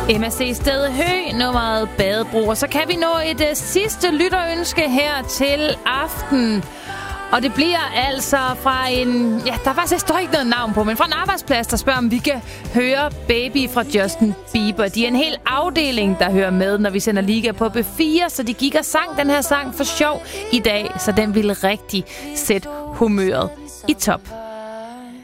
MSC Sted Hø, nummeret Badebro. Og så kan vi nå et sidste lytterønske her til aften. Og det bliver altså fra en... Ja, der faktisk står ikke noget navn på, men fra en arbejdsplads, der spørger, om vi kan høre Baby fra Justin Bieber. De er en hel afdeling, der hører med, når vi sender Liga på B4, så de gik og sang den her sang for sjov i dag, så den ville rigtig sætte humøret i top.